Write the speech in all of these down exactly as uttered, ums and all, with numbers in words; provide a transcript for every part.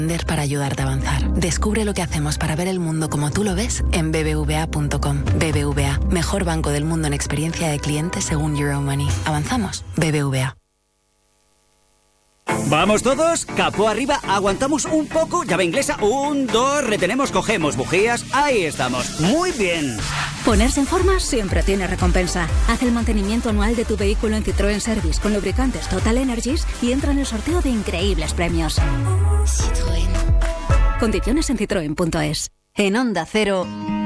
Para ayudarte a avanzar. Descubre lo que hacemos para ver el mundo como tú lo ves en b b v a punto com. B B V A, mejor banco del mundo en experiencia de cliente según Euromoney. ¿Avanzamos? B B V A. ¿Vamos todos? Capó arriba, aguantamos un poco, llave inglesa, un, dos, retenemos, cogemos bujías, ahí estamos, muy bien. Ponerse en forma siempre tiene recompensa. Haz el mantenimiento anual de tu vehículo en Citroën Service con lubricantes Total Energies y entra en el sorteo de increíbles premios. Citroën. Condiciones en citroen punto es. En Onda Cero...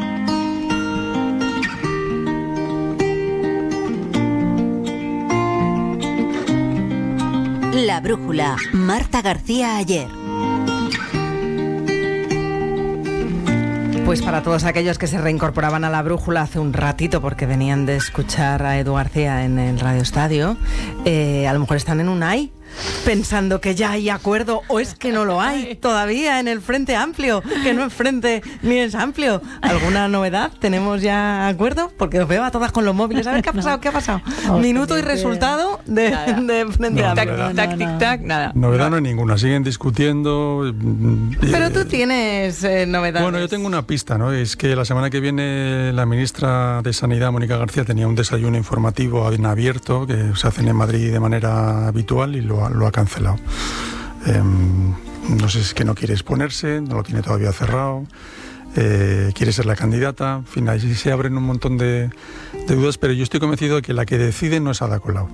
La Brújula, Marta García Ayer. Pues para todos aquellos que se reincorporaban a La Brújula hace un ratito porque venían de escuchar a Edu García en el Radio Estadio, eh, a lo mejor están en un ay, pensando que ya hay acuerdo, o es que no lo hay todavía en el Frente Amplio, que no es Frente ni es Amplio. ¿Alguna novedad? ¿Tenemos ya acuerdo? Porque os veo a todas con los móviles. A ver qué ha pasado, qué ha pasado. Oh, Minuto y resultado de, de Frente no, Amplio. Tac, tac, tic, tac, nada. Novedad no hay ninguna, siguen discutiendo. Pero tú tienes eh, novedades. Bueno, yo tengo una pista, ¿no? Es que la semana que viene la ministra de Sanidad, Mónica García, tenía un desayuno informativo en abierto que se hacen en Madrid de manera habitual y lo, lo ha cancelado. Eh, no sé si es que no quiere exponerse, no lo tiene todavía cerrado, eh, quiere ser la candidata, en fin, ahí se abren un montón de, de dudas, pero yo estoy convencido de que la que decide no es Ada Colau.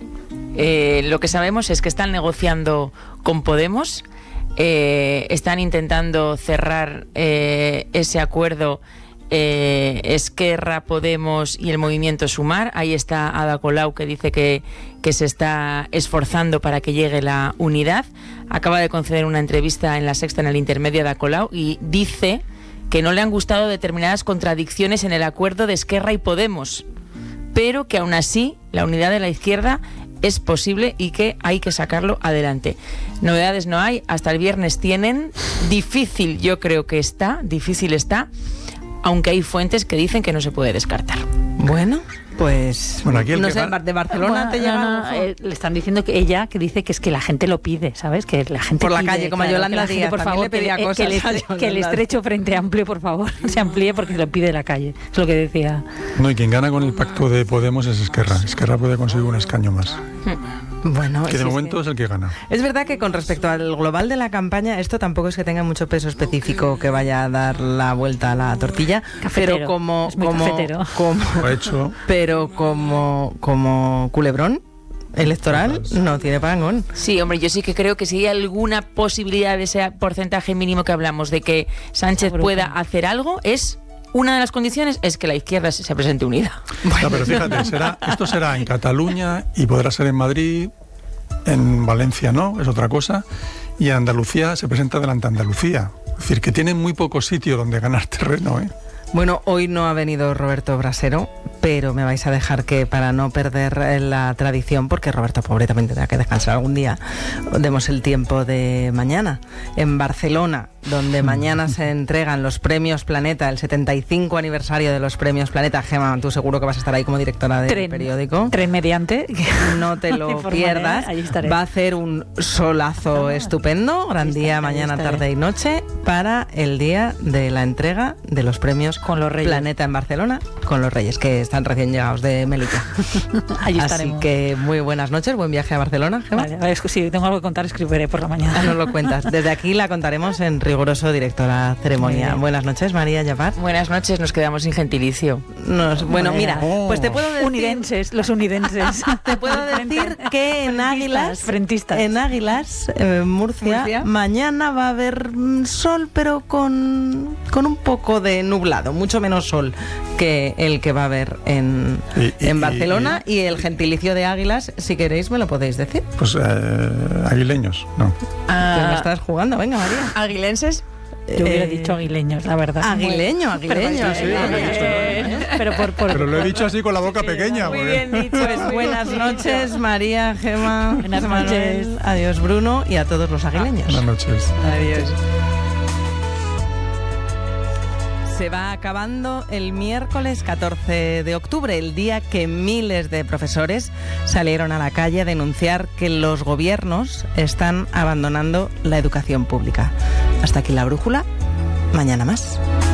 Eh, lo que sabemos es que están negociando con Podemos, eh, están intentando cerrar eh, ese acuerdo eh, Esquerra, Podemos y el Movimiento Sumar. Ahí está Ada Colau, que dice que, que se está esforzando para que llegue la unidad. Acaba de conceder una entrevista en La Sexta, en el intermedio, de Ada Colau, y dice que no le han gustado determinadas contradicciones en el acuerdo de Esquerra y Podemos, pero que aún así la unidad de la izquierda es posible y que hay que sacarlo adelante. Novedades no hay, hasta el viernes tienen. Difícil yo creo que está, difícil está, aunque hay fuentes que dicen que no se puede descartar. Bueno, pues bueno, aquí el no que sé, va... de Barcelona bueno, te llega no, no, eh, le están diciendo que ella, que dice que es que la gente lo pide, ¿sabes? Que la gente por la pide, calle, como claro, Yolanda que la gente, Díaz, por también favor, le pedía que, cosas que, el, a estre- que el Yolanda. estrecho Frente Amplio, por favor, se amplíe porque se lo pide la calle. Es lo que decía. No, y quien gana con el pacto de Podemos es Esquerra. Esquerra puede conseguir un escaño más. Bueno, que de sí, momento sí. es el que gana. Es verdad que con respecto al global de la campaña, esto tampoco es que tenga mucho peso específico que vaya a dar la vuelta a la tortilla, Cafetero. pero como Es muy como, cafetero. como Lo ha hecho. pero como como culebrón electoral no tiene parangón. Sí, hombre, yo sí que creo que si hay alguna posibilidad de ese porcentaje mínimo que hablamos de que Sánchez pueda hacer algo, es... Una de las condiciones es que la izquierda se presente unida. No, pero fíjate, será, esto será en Cataluña y podrá ser en Madrid, en Valencia no, es otra cosa, y en Andalucía se presenta delante Andalucía. Es decir, que tiene muy poco sitio donde ganar terreno, ¿eh? Bueno, hoy no ha venido Roberto Brasero, pero me vais a dejar que, para no perder la tradición, porque Roberto pobre también tendrá que descansar algún día, demos el tiempo de mañana. En Barcelona, donde mañana se entregan los premios Planeta, el setenta y cinco aniversario de los premios Planeta. Gema, tú seguro que vas a estar ahí como directora del Tren, periódico. Tren mediante. No te lo informaré, pierdas. ahí estaré. Va a hacer un solazo Ah, estupendo, gran ahí día estaré, ahí mañana, estaré. tarde y noche, para el día de la entrega de los premios Con los Reyes. Planeta en Barcelona, con los Reyes, que están recién llegados de Melilla. Allí Así estaremos. que muy buenas noches, buen viaje a Barcelona, Gemma. Vale, a ver, si tengo algo que contar, escribiré por la mañana. Ah, nos lo cuentas. Desde aquí la contaremos en riguroso directo a la ceremonia. Bien. Buenas noches, María Yapar. Buenas noches, nos quedamos sin gentilicio. Nos, bueno, mira, pues te puedo decir... Unidenses, los unidenses. Te puedo decir que en Águilas, Frentistas. en Águilas, eh, Murcia, Murcia. mañana va a haber mm, sol, pero con, con un poco de nublado, mucho menos sol que el que va a haber en, Y- y- en Barcelona. y- Y, el gentilicio de Águilas, si queréis, me lo podéis decir. Pues eh, aguileños, no. Te la estás jugando, venga, María. ¿Aguilenses? Yo hubiera Eh, dicho aguileños, la verdad. Aguileño, aguileño. Sí, sí, Eh, Pero por, por, Pero lo he dicho así con la boca Sí, pequeña. muy porque- bien dicho. Pues muy buenas bien noches, dicho. María, Gema, Buenas José Manuel, noches. adiós, Bruno, y a todos los aguileños. Buenas noches. Adiós. se va acabando el miércoles catorce de octubre, el día que miles de profesores salieron a la calle a denunciar que los gobiernos están abandonando la educación pública. Hasta aquí La Brújula. Mañana más.